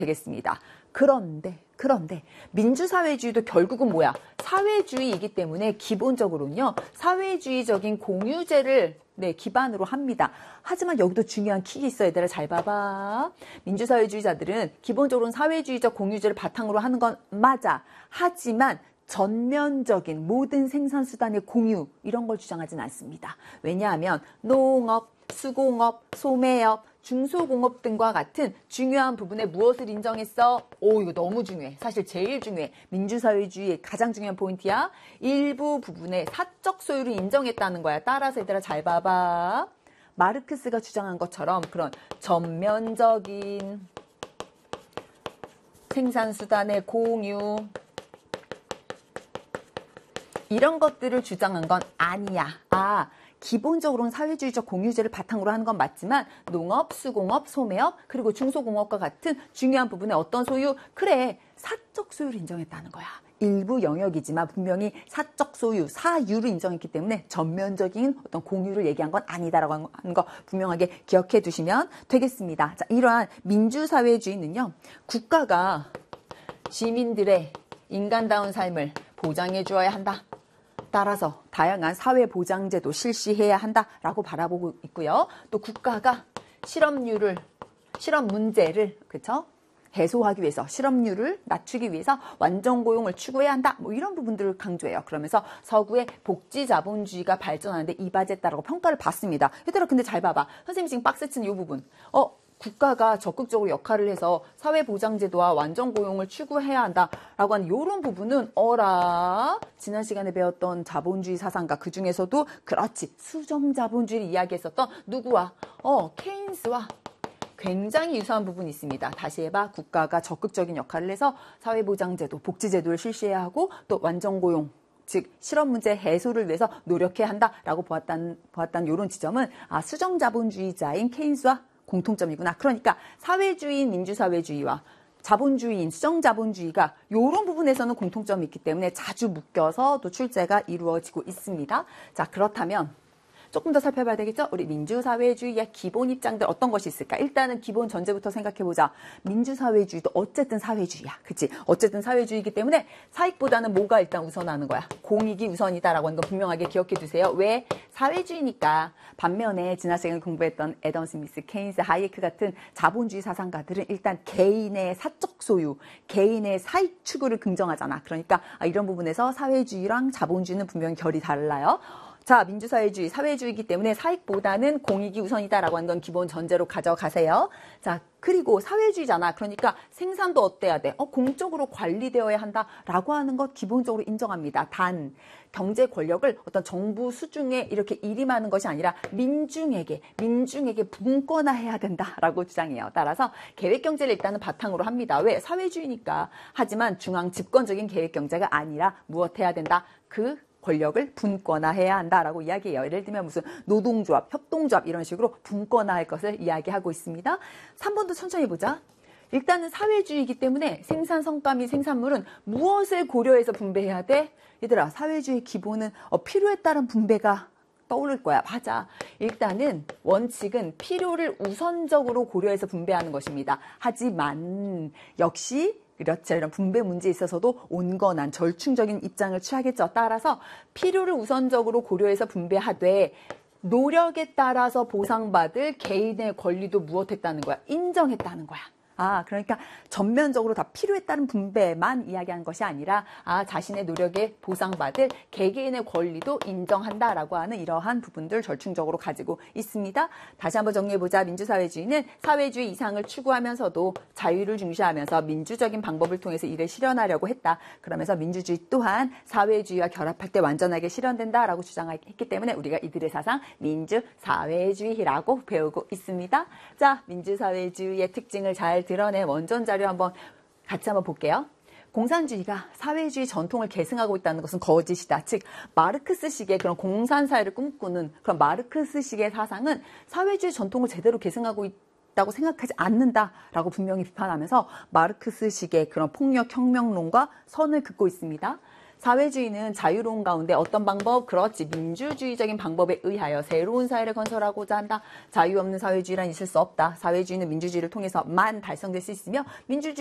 되겠습니다. 그런데 민주사회주의도 결국은 뭐야? 사회주의이기 때문에 기본적으로는요. 사회주의적인 공유제를 기반으로 합니다. 하지만 여기도 중요한 킥이 있어. 얘들아 잘 봐봐. 민주사회주의자들은 기본적으로는 사회주의적 공유제를 바탕으로 하는 건 맞아. 하지만 전면적인 모든 생산수단의 공유 이런 걸 주장하진 않습니다. 왜냐하면 농업, 수공업, 소매업, 중소공업 등과 같은 중요한 부분에 무엇을 인정했어? 이거 너무 중요해. 사실 제일 중요해. 민주사회주의의 가장 중요한 포인트야. 일부 부분에 사적 소유를 인정했다는 거야. 따라서 얘들아 잘 봐봐. 마르크스가 주장한 것처럼 그런 전면적인 생산수단의 공유 이런 것들을 주장한 건 아니야. 기본적으로는 사회주의적 공유제를 바탕으로 하는 건 맞지만 농업, 수공업, 소매업, 그리고 중소공업과 같은 중요한 부분에 어떤 소유? 그래, 사적 소유를 인정했다는 거야. 일부 영역이지만 분명히 사적 소유, 사유를 인정했기 때문에 전면적인 어떤 공유를 얘기한 건 아니다라고 하는 거 분명하게 기억해 두시면 되겠습니다. 자, 이러한 민주사회주의는요, 국가가 시민들의 인간다운 삶을 보장해 주어야 한다. 따라서 다양한 사회보장제도 실시해야 한다라고 바라보고 있고요. 또 국가가 실업 문제를 해소하기 위해서 실업률을 낮추기 위해서 완전고용을 추구해야 한다. 이런 부분들을 강조해요. 그러면서 서구의 복지자본주의가 발전하는데 이바지했다라고 평가를 받습니다. 얘들아 근데 잘 봐봐. 선생님이 지금 박스 친 이 부분. 국가가 적극적으로 역할을 해서 사회보장제도와 완전고용을 추구해야 한다라고 하는 이런 부분은 지난 시간에 배웠던 자본주의 사상가 그중에서도 그렇지 수정자본주의를 이야기했었던 누구와? 케인스와 굉장히 유사한 부분이 있습니다. 다시 해봐. 국가가 적극적인 역할을 해서 사회보장제도, 복지제도를 실시해야 하고 또 완전고용 즉 실업 문제 해소를 위해서 노력해야 한다라고 보았다는 이런 지점은 수정자본주의자인 케인스와 공통점이구나. 그러니까 사회주의인 민주사회주의와 자본주의인 수정자본주의가 이런 부분에서는 공통점이 있기 때문에 자주 묶여서 또 출제가 이루어지고 있습니다. 자, 그렇다면 조금 더 살펴봐야 되겠죠? 우리 민주사회주의의 기본 입장들 어떤 것이 있을까? 일단은 기본 전제부터 생각해보자. 민주사회주의도 어쨌든 사회주의야. 그치? 어쨌든 사회주의이기 때문에 사익보다는 뭐가 일단 우선하는 거야? 공익이 우선이다라고 하는 건 분명하게 기억해 두세요. 왜? 사회주의니까. 반면에 지난 시간에 공부했던 애덤 스미스, 케인스, 하이에크 같은 자본주의 사상가들은 일단 개인의 사적 소유, 개인의 사익 추구를 긍정하잖아. 그러니까 이런 부분에서 사회주의랑 자본주의는 분명히 결이 달라요. 자, 민주사회주의, 사회주의이기 때문에 사익보다는 공익이 우선이다라고 하는 건 기본 전제로 가져가세요. 자, 그리고 사회주의잖아. 그러니까 생산도 어때야 돼? 공적으로 관리되어야 한다라고 하는 것 기본적으로 인정합니다. 단, 경제 권력을 어떤 정부 수중에 이렇게 일임하는 것이 아니라 민중에게 분권화해야 된다라고 주장해요. 따라서 계획경제를 일단은 바탕으로 합니다. 왜? 사회주의니까. 하지만 중앙 집권적인 계획경제가 아니라 무엇해야 된다? 그 권력을 분권화해야 한다라고 이야기해요. 예를 들면 무슨 노동조합, 협동조합 이런 식으로 분권화할 것을 이야기하고 있습니다. 3번도 천천히 보자. 일단은 사회주의이기 때문에 생산 성과 및 생산물은 무엇을 고려해서 분배해야 돼? 얘들아, 사회주의 기본은 필요에 따른 분배가 떠오를 거야. 맞아. 일단은 원칙은 필요를 우선적으로 고려해서 분배하는 것입니다. 하지만 역시 그렇죠. 이런 분배 문제에 있어서도 온건한 절충적인 입장을 취하겠죠. 따라서 필요를 우선적으로 고려해서 분배하되 노력에 따라서 보상받을 개인의 권리도 무엇했다는 거야? 인정했다는 거야. 그러니까 전면적으로 다 필요에 따른 분배만 이야기한 것이 아니라 자신의 노력에 보상받을 개개인의 권리도 인정한다라고 하는 이러한 부분들 절충적으로 가지고 있습니다. 다시 한번 정리해보자. 민주사회주의는 사회주의 이상을 추구하면서도 자유를 중시하면서 민주적인 방법을 통해서 이를 실현하려고 했다. 그러면서 민주주의 또한 사회주의와 결합할 때 완전하게 실현된다라고 주장했기 때문에 우리가 이들의 사상 민주사회주의라고 배우고 있습니다. 자, 민주사회주의의 특징을 잘 드러낸 원전 자료 같이 한번 볼게요. 공산주의가 사회주의 전통을 계승하고 있다는 것은 거짓이다. 즉 마르크스식의 그런 공산사회를 꿈꾸는 그런 마르크스식의 사상은 사회주의 전통을 제대로 계승하고 있다고 생각하지 않는다라고 분명히 비판하면서 마르크스식의 그런 폭력혁명론과 선을 긋고 있습니다. 사회주의는 자유로운 가운데 어떤 방법? 그렇지. 민주주의적인 방법에 의하여 새로운 사회를 건설하고자 한다. 자유 없는 사회주의란 있을 수 없다. 사회주의는 민주주의를 통해서만 달성될 수 있으며 민주주의